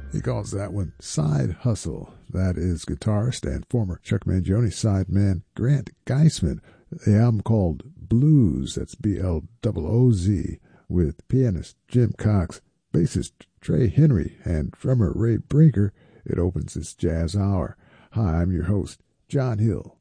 He calls that one Side Hustle. That is guitarist and former Chuck Mangione sideman Grant Geisman. The album called Blues, that's B-L-O-O-Z, with pianist Jim Cox, bassist Trey Henry, and drummer Ray Brinker. It opens this jazz hour. Hi, I'm your host, John Hill.